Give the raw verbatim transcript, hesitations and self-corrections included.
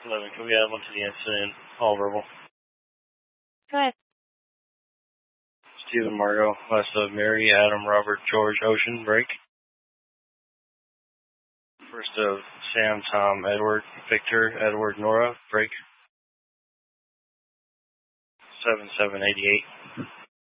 eleven, can we add one to the incident? All verbal. Go ahead. Stephen Margot, west of Mary, Adam, Robert, George, Ocean, break. First of Sam, Tom, Edward, Victor, Edward, Nora, break. seven seven eighty-eight.